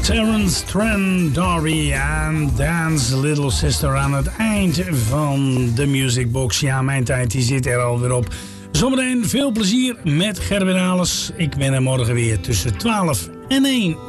Terence Trent D'Arby en Dance Little Sister aan het eind van de Music Box. Ja, mijn tijd die zit er alweer op. Zometeen veel plezier met Gerben Alers. Ik ben er morgen weer tussen 12 en 1.